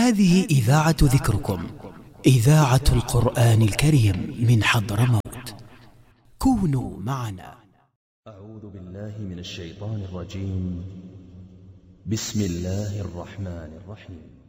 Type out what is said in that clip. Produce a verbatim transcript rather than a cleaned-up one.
هذه إذاعة ذكركم، إذاعة القرآن الكريم من حضرموت. كونوا معنا. أعوذ بالله من الشيطان الرجيم. بسم الله الرحمن الرحيم.